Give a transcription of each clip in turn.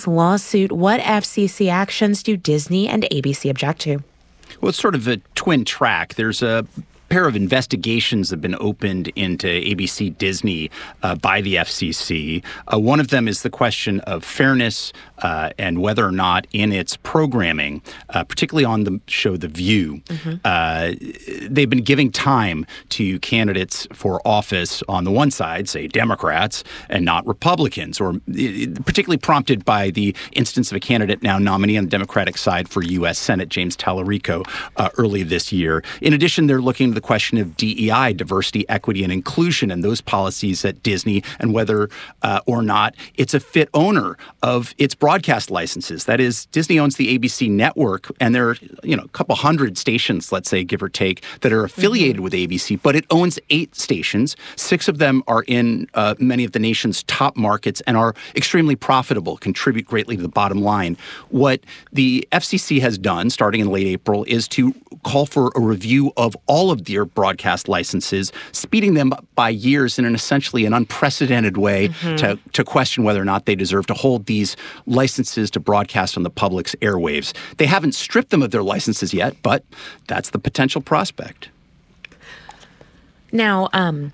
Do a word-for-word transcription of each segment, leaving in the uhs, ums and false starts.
this lawsuit. What F C C actions do Disney and A B C object to? Well, it's sort of a twin track. There's a pair of investigations have been opened into A B C Disney uh, by the F C C. Uh, one of them is the question of fairness uh, and whether or not in its programming, uh, particularly on the show The View, mm-hmm. uh, they've been giving time to candidates for office on the one side, say Democrats, and not Republicans, or particularly prompted by the instance of a candidate now nominee on the Democratic side for U S Senate, James Tallarico, uh, early this year. In addition, they're looking to the question of D E I, diversity, equity, and inclusion, and those policies at Disney, and whether uh, or not it's a fit owner of its broadcast licenses. That is, Disney owns the A B C network, and there are, you know, a couple hundred stations, let's say, give or take, that are affiliated mm-hmm. with A B C, but it owns eight stations. Six of them are in uh, many of the nation's top markets and are extremely profitable, contribute greatly to the bottom line. What the F C C has done, starting in late April, is to call for a review of all of their broadcast licenses, speeding them up by years in an essentially an unprecedented way mm-hmm. to, to question whether or not they deserve to hold these licenses to broadcast on the public's airwaves. They haven't stripped them of their licenses yet, but that's the potential prospect. Now, um,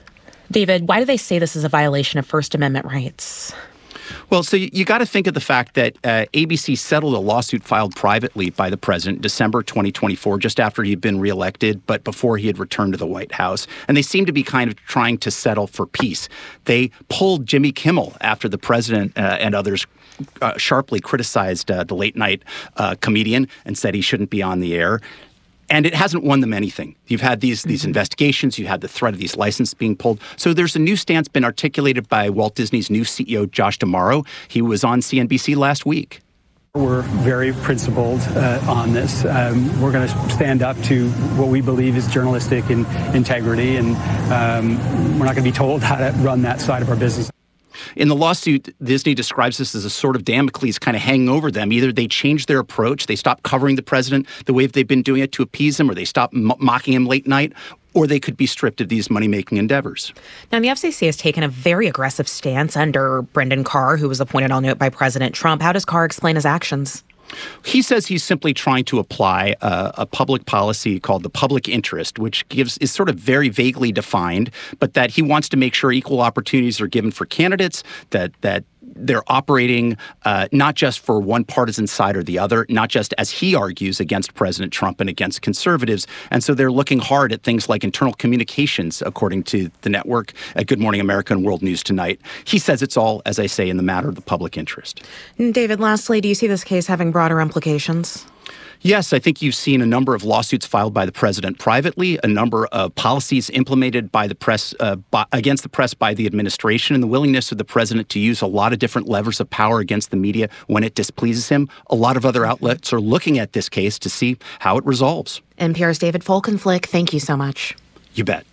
David, why do they say this is a violation of First Amendment rights? Well, so you, you got to think of the fact that uh, A B C settled a lawsuit filed privately by the president December twenty twenty-four, just after he'd been reelected, but before he had returned to the White House. And they seem to be kind of trying to settle for peace. They pulled Jimmy Kimmel after the president uh, and others uh, sharply criticized uh, the late-night uh, comedian and said he shouldn't be on the air. And it hasn't won them anything. You've had these these mm-hmm. investigations. You had the threat of these licenses being pulled. So there's a new stance been articulated by Walt Disney's new C E O, Josh D'Amaro. He was on C N B C last week. We're very principled uh, on this. Um, we're going to stand up to what we believe is journalistic in, integrity, and um, we're not going to be told how to run that side of our business. In the lawsuit, Disney describes this as a sort of Damocles kind of hanging over them. Either they change their approach, they stop covering the president the way they've been doing it to appease him, or they stop m- mocking him late night, or they could be stripped of these money-making endeavors. Now, the F C C has taken a very aggressive stance under Brendan Carr, who was appointed on note by President Trump. How does Carr explain his actions? He says he's simply trying to apply a, a public policy called the public interest, which gives is sort of very vaguely defined, but that he wants to make sure equal opportunities are given for candidates, that that they're operating uh, not just for one partisan side or the other, not just, as he argues, against President Trump and against conservatives. And so they're looking hard at things like internal communications, according to the network at Good Morning America and World News Tonight. He says it's all, as I say, in the matter of the public interest. David, lastly, do you see this case having broader implications? Yes, I think you've seen a number of lawsuits filed by the president privately, a number of policies implemented by the press uh, by, against the press by the administration, and the willingness of the president to use a lot of different levers of power against the media when it displeases him. A lot of other outlets are looking at this case to see how it resolves. N P R's David Folkenflik, thank you so much. You bet.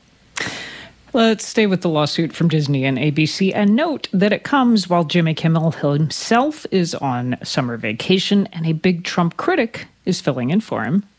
Let's stay with the lawsuit from Disney and A B C and note that it comes while Jimmy Kimmel himself is on summer vacation and a big Trump critic is filling in for him.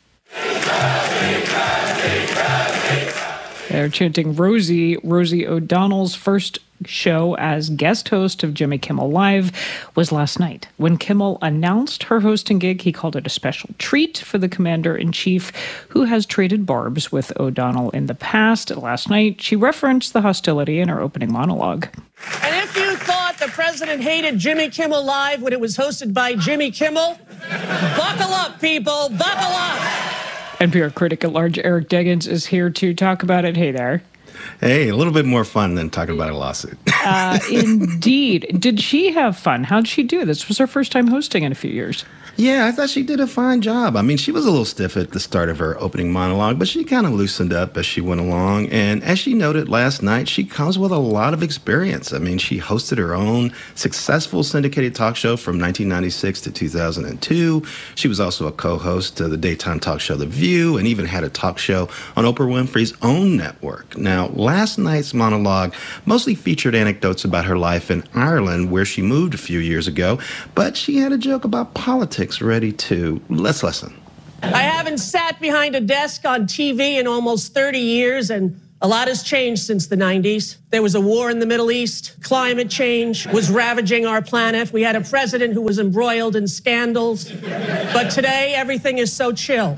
They're chanting Rosie. Rosie O'Donnell's first show as guest host of Jimmy Kimmel Live was last night. When Kimmel announced her hosting gig, he called it a special treat for the commander-in-chief, who has traded barbs with O'Donnell in the past. Last night, she referenced the hostility in her opening monologue. And if you thought the president hated Jimmy Kimmel Live when it was hosted by Jimmy Kimmel, buckle up, people, buckle up. N P R critic at large Eric Deggans is here to talk about it. Hey there. Hey, a little bit more fun than talking about a lawsuit. uh, indeed. Did she have fun? How'd she do? This was her first time hosting in a few years. Yeah, I thought she did a fine job. I mean, she was a little stiff at the start of her opening monologue, but she kind of loosened up as she went along. And as she noted last night, she comes with a lot of experience. I mean, she hosted her own successful syndicated talk show from nineteen ninety-six to two thousand two. She was also a co-host of the daytime talk show The View and even had a talk show on Oprah Winfrey's own network. Now, last night's monologue mostly featured anecdotes about her life in Ireland, where she moved a few years ago, but she had a joke about politics ready too. Let's listen. I haven't sat behind a desk on T V in almost thirty years, and A lot has changed since the nineties. There was a war in the Middle East. Climate change was ravaging our planet. We had a president who was embroiled in scandals. But today, everything is so chill.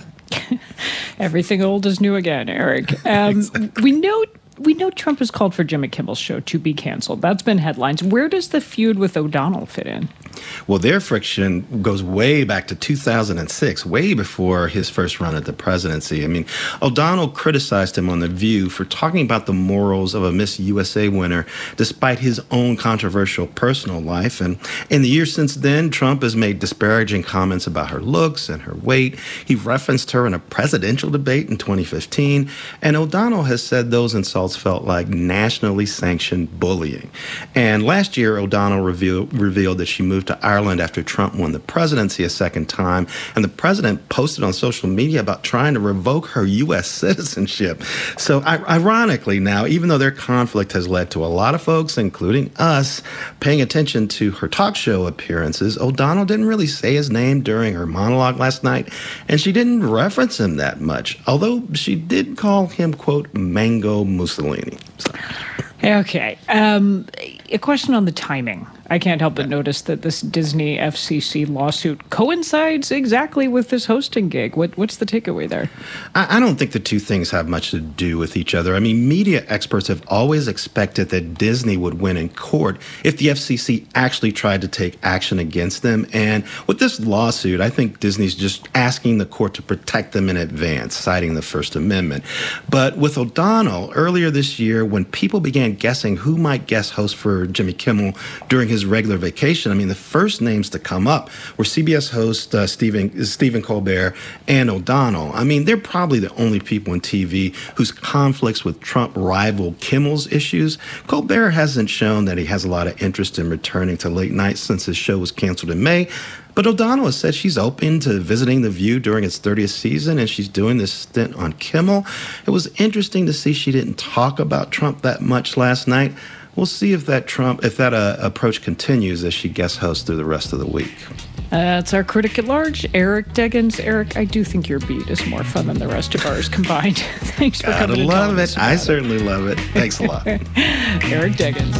Everything old is new again, Eric. Um, exactly. We know we know Trump has called for Jimmy Kimmel's show to be canceled. That's been headlines. Where does the feud with O'Donnell fit in? Well, their friction goes way back to two thousand six, way before his first run at the presidency. I mean, O'Donnell criticized him on The View for talking about the morals of a Miss U S A winner, despite his own controversial personal life. And in the years since then, Trump has made disparaging comments about her looks and her weight. He referenced her in a presidential debate in twenty fifteen. And O'Donnell has said those insults felt like nationally sanctioned bullying. And last year, O'Donnell reveal, revealed that she moved to Ireland after Trump won the presidency a second time, and the president posted on social media about trying to revoke her U S citizenship. So ironically now, even though their conflict has led to a lot of folks, including us, paying attention to her talk show appearances, O'Donnell didn't really say his name during her monologue last night, and she didn't reference him that much, although she did call him, quote, Mango Mussolini. So. Okay. Um, a question on the timing. I can't help but notice that this Disney F C C lawsuit coincides exactly with this hosting gig. What, what's the takeaway there? I, I don't think the two things have much to do with each other. I mean, media experts have always expected that Disney would win in court if the F C C actually tried to take action against them. And with this lawsuit, I think Disney's just asking the court to protect them in advance, citing the First Amendment. But with O'Donnell, earlier this year, when people began guessing who might guest host for Jimmy Kimmel during his regular vacation, I mean, the first names to come up were C B S host uh, Stephen, Stephen Colbert and O'Donnell. I mean, they're probably the only people in T V whose conflicts with Trump rival Kimmel's issues. Colbert hasn't shown that he has a lot of interest in returning to late night since his show was canceled in May. But O'Donnell has said she's open to visiting The View during its thirtieth season, and she's doing this stint on Kimmel. It was interesting to see she didn't talk about Trump that much last night. We'll see if that Trump, if that uh, approach continues as she guest hosts through the rest of the week. That's our critic at large, Eric Deggans. Eric, I do think your beat is more fun than the rest of ours combined. Thanks for Gotta coming. Love it. I certainly love it. Thanks a lot, Eric Deggans.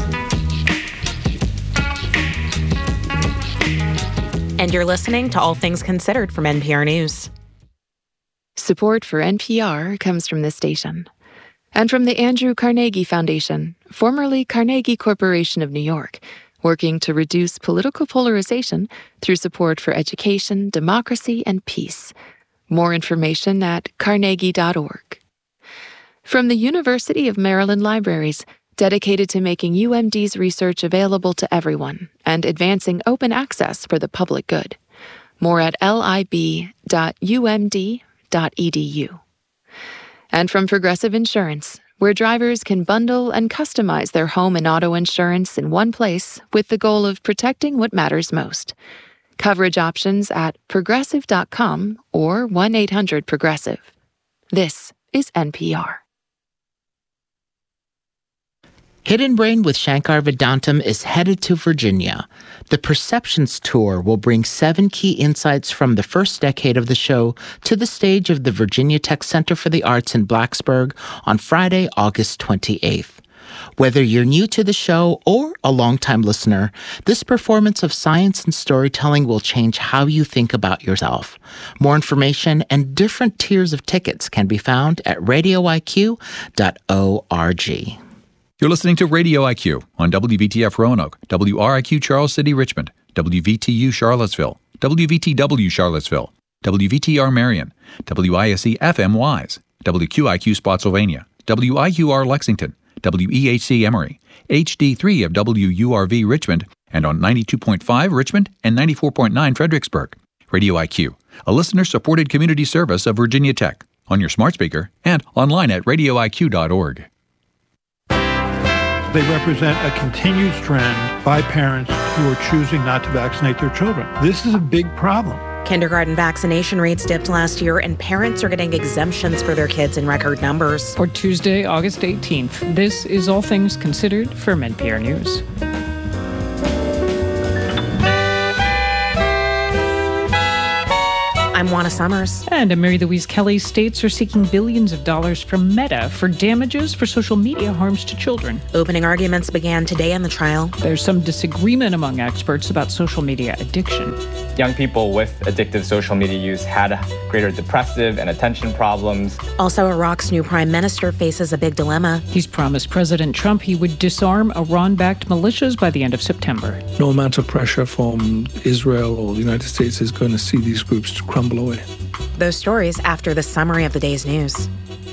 And you're listening to All Things Considered from N P R News. Support for N P R comes from this station and from the Andrew Carnegie Foundation, formerly Carnegie Corporation of New York, working to reduce political polarization through support for education, democracy, and peace. More information at carnegie dot org. From the University of Maryland Libraries, dedicated to making U M D's research available to everyone and advancing open access for the public good. More at lib dot u m d dot e d u. And from Progressive Insurance, where drivers can bundle and customize their home and auto insurance in one place with the goal of protecting what matters most. Coverage options at progressive dot com or one eight hundred progressive. This is N P R. Hidden Brain with Shankar Vedantam is headed to Virginia. The Perceptions Tour will bring seven key insights from the first decade of the show to the stage of the Virginia Tech Center for the Arts in Blacksburg on Friday, August twenty-eighth. Whether you're new to the show or a longtime listener, this performance of science and storytelling will change how you think about yourself. More information and different tiers of tickets can be found at radio I Q dot org. You're listening to Radio I Q on W V T F Roanoke, W R I Q Charles City Richmond, W V T U Charlottesville, W V T W Charlottesville, W V T R Marion, W I S E F M Wise, W Q I Q Spotsylvania, W I U R Lexington, W E H C Emory, H D three of W U R V Richmond, and on ninety-two point five Richmond and ninety-four point nine Fredericksburg. Radio I Q, a listener-supported community service of Virginia Tech, on your smart speaker and online at radio I Q dot org. They represent a continued trend by parents who are choosing not to vaccinate their children. This is a big problem. Kindergarten vaccination rates dipped last year, and parents are getting exemptions for their kids in record numbers. For Tuesday, August eighteenth, this is All Things Considered from N P R News. I'm Juana Summers. And Mary Louise Kelly, states are seeking billions of dollars from Meta for damages for social media harms to children. Opening arguments began today in the trial. There's some disagreement among experts about social media addiction. Young people with addictive social media use had greater depressive and attention problems. Also, Iraq's new prime minister faces a big dilemma. He's promised President Trump he would disarm Iran-backed militias by the end of September. No amount of pressure from Israel or the United States is going to see these groups crumble away. Those stories after the summary of the day's news.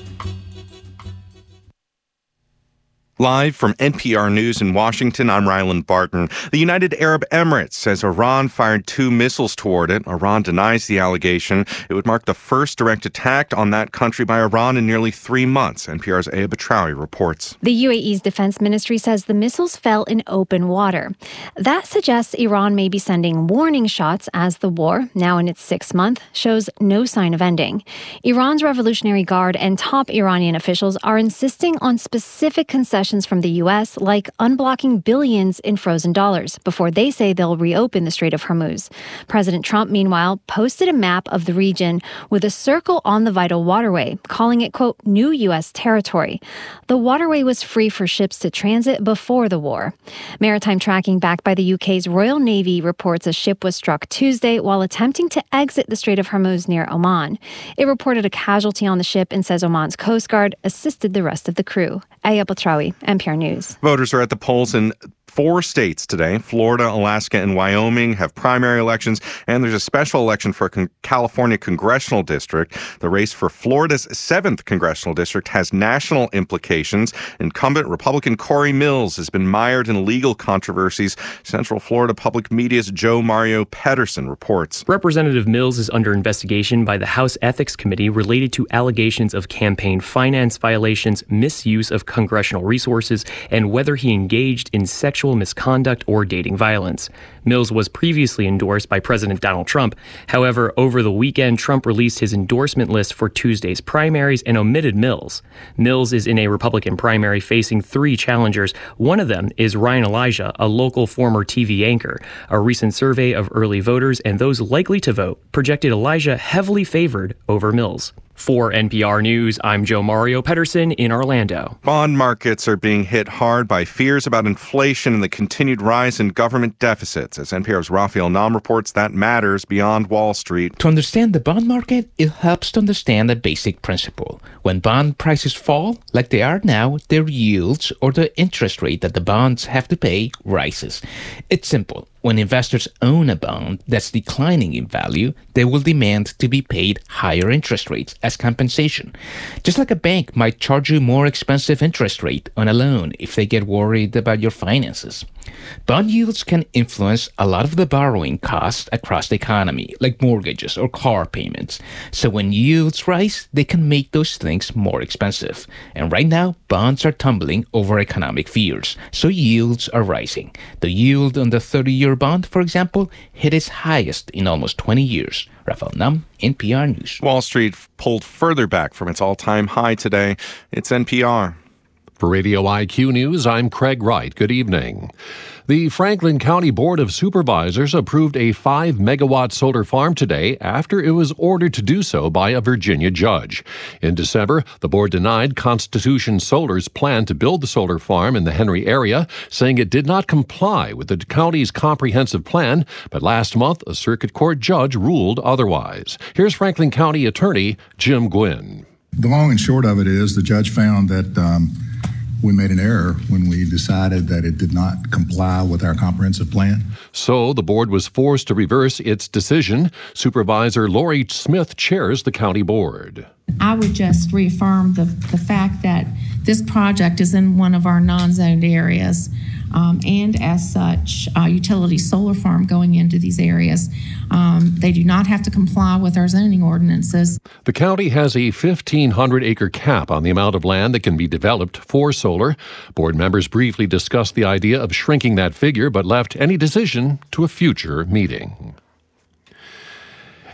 Live from N P R News in Washington, I'm Ryland Barton. The United Arab Emirates says Iran fired two missiles toward it. Iran denies the allegation. It would mark the first direct attack on that country by Iran in nearly three months. N P R's Aya Batrawi reports. The U A E's defense ministry says the missiles fell in open water. That suggests Iran may be sending warning shots as the war, now in its sixth month, shows no sign of ending. Iran's Revolutionary Guard and top Iranian officials are insisting on specific concessions from the U S, like unblocking billions in frozen dollars, before they say they'll reopen the Strait of Hormuz. President Trump, meanwhile, posted a map of the region with a circle on the vital waterway, calling it, quote, new U S territory. The waterway was free for ships to transit before the war. Maritime tracking backed by the U K's Royal Navy reports a ship was struck Tuesday while attempting to exit the Strait of Hormuz near Oman. It reported a casualty on the ship and says Oman's Coast Guard assisted the rest of the crew. Aya Batrawi, N P R News. Voters are at the polls in four states today. Florida, Alaska, and Wyoming have primary elections, and there's a special election for a con- California congressional district. The race for Florida's seventh congressional district has national implications. Incumbent Republican Corey Mills has been mired in legal controversies. Central Florida Public Media's Joe Mario Pedersen reports. Representative Mills is under investigation by the House Ethics Committee related to allegations of campaign finance violations, misuse of congressional resources, and whether he engaged in sexual misconduct or dating violence. Mills was previously endorsed by President Donald Trump. However, over the weekend, Trump released his endorsement list for Tuesday's primaries and omitted Mills. Mills is in a Republican primary facing three challengers. One of them is Ryan Elijah, a local former T V anchor. A recent survey of early voters and those likely to vote projected Elijah heavily favored over Mills. For N P R News, I'm Joe Mario Pedersen in Orlando. Bond markets are being hit hard by fears about inflation and the continued rise in government deficits. As N P R's Raphael Nam reports, that matters beyond Wall Street. To understand the bond market, it helps to understand a basic principle. When bond prices fall, like they are now, their yields or the interest rate that the bonds have to pay rises. It's simple. When investors own a bond that's declining in value, they will demand to be paid higher interest rates as compensation. Just like a bank might charge you more expensive interest rate on a loan if they get worried about your finances. Bond yields can influence a lot of the borrowing costs across the economy, like mortgages or car payments. So when yields rise, they can make those things more expensive. And right now, bonds are tumbling over economic fears, so yields are rising. The yield on the thirty-year bond, for example, hit its highest in almost twenty years. Raphael Nam, N P R News. Wall Street pulled further back from its all-time high today. It's N P R. For Radio I Q News, I'm Craig Wright. Good evening. The Franklin County Board of Supervisors approved a five megawatt solar farm today after it was ordered to do so by a Virginia judge. In December, the board denied Constitution Solar's plan to build the solar farm in the Henry area, saying it did not comply with the county's comprehensive plan, but last month a circuit court judge ruled otherwise. Here's Franklin County Attorney Jim Gwynn. The long and short of it is the judge found that um, we made an error when we decided that it did not comply with our comprehensive plan. So the board was forced to reverse its decision. Supervisor Lori Smith chairs the county board. I would just reaffirm the, the fact that this project is in one of our non-zoned areas. Um, and as such, uh, utility solar farm going into these areas, um, they do not have to comply with our zoning ordinances. The county has a fifteen hundred acre cap on the amount of land that can be developed for solar. Board members briefly discussed the idea of shrinking that figure, but left any decision to a future meeting.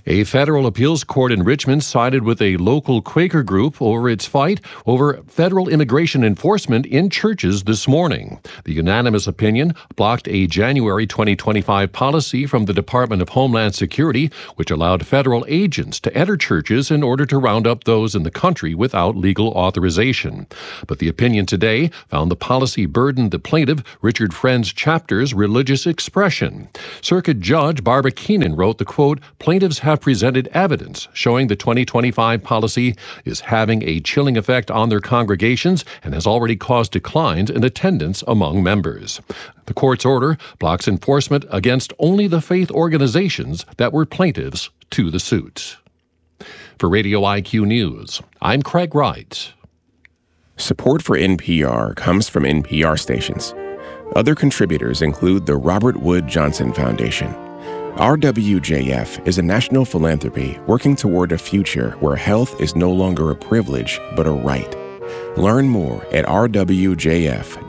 A federal appeals court in Richmond sided with a local Quaker group over its fight over federal immigration enforcement in churches this morning. The unanimous opinion blocked a January twenty twenty-five policy from the Department of Homeland Security, which allowed federal agents to enter churches in order to round up those in the country without legal authorization. But the opinion today found the policy burdened the plaintiff, Richard Friend's chapter's religious expression. Circuit Judge Barbara Keenan wrote the quote, "Plaintiffs have presented evidence showing the twenty twenty-five policy is having a chilling effect on their congregations and has already caused declines in attendance among members." The court's order blocks enforcement against only the faith organizations that were plaintiffs to the suit. For Radio I Q News, I'm Craig Wright. Support for N P R comes from N P R stations. Other contributors include the Robert Wood Johnson Foundation. R W J F is a national philanthropy working toward a future where health is no longer a privilege, but a right. Learn more at r w j f